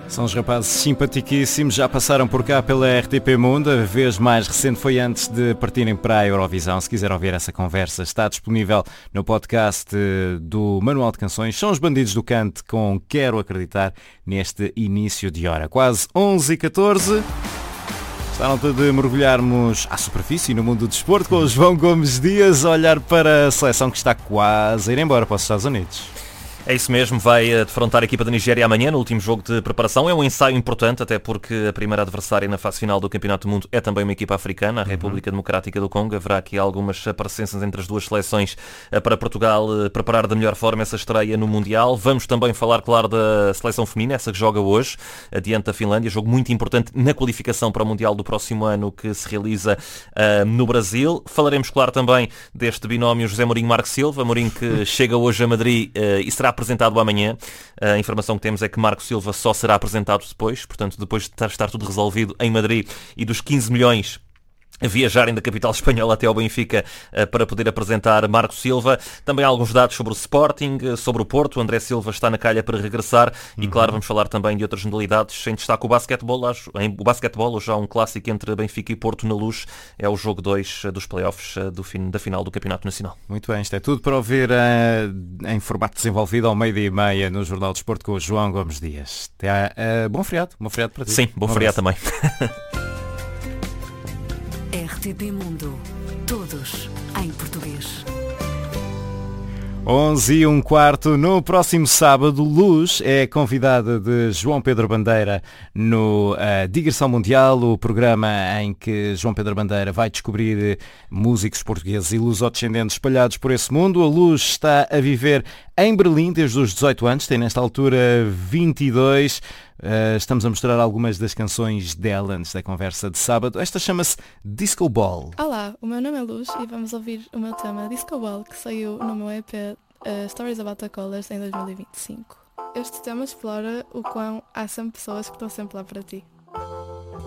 São os rapazes simpaticíssimos, já passaram por cá pela RTP Mundo, a vez mais recente foi antes de partirem para a Eurovisão. Se quiser ouvir essa conversa, está disponível no podcast do Manual de Canções. São os Bandidos do Canto com Quero Acreditar neste início de hora. Quase 11h14. Está na altura de mergulharmos à superfície no mundo do desporto com o João Gomes Dias a olhar para a seleção que está quase a ir embora para os Estados Unidos. É isso mesmo, vai defrontar a equipa da Nigéria amanhã no último jogo de preparação. É um ensaio importante, até porque a primeira adversária na fase final do Campeonato do Mundo é também uma equipa africana, a República Democrática do Congo. Haverá aqui algumas parecenças entre as duas seleções para Portugal preparar da melhor forma essa estreia no Mundial. Vamos também falar, claro, da seleção feminina, essa que joga hoje, diante da Finlândia. Jogo muito importante na qualificação para o Mundial do próximo ano que se realiza no Brasil. Falaremos, claro, também deste binómio José Mourinho-Marco Silva. Mourinho que chega hoje a Madrid e será apresentado amanhã. A informação que temos é que Marco Silva só será apresentado depois, portanto depois de estar tudo resolvido em Madrid e dos 15 milhões a viajarem da capital espanhola até ao Benfica para poder apresentar Marco Silva. Também há alguns dados sobre o Sporting, sobre o Porto. André Silva está na calha para regressar e, claro, vamos falar também de outras modalidades. Em destaque o basquetebol. O basquetebol, hoje há um clássico entre Benfica e Porto na Luz. É o jogo 2 dos playoffs da final do Campeonato Nacional. Muito bem, isto é tudo para ouvir em formato desenvolvido ao 12h30 no Jornal do Desporto com o João Gomes Dias. Bom feriado para ti. Sim, bom feriado também. RTP Mundo, todos em português. 11h15, no próximo sábado, Luz é convidada de João Pedro Bandeira no Digressão Mundial, o programa em que João Pedro Bandeira vai descobrir músicos portugueses e lusodescendentes espalhados por esse mundo. A Luz está a viver em Berlim desde os 18 anos, tem nesta altura 22. Estamos a mostrar algumas das canções dela antes da conversa de sábado. Esta chama-se Disco Ball. Olá, o meu nome é Luz e vamos ouvir o meu tema Disco Ball, que saiu no meu EP Stories About the Colors em 2025. Este tema explora o quão há sempre pessoas que estão sempre lá para ti.